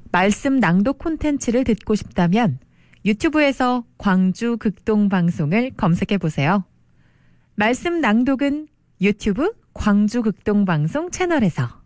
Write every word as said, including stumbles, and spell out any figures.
말씀 낭독 콘텐츠를 듣고 싶다면 유튜브에서 광주 극동방송을 검색해보세요. 말씀 낭독은 유튜브 광주 극동방송 채널에서.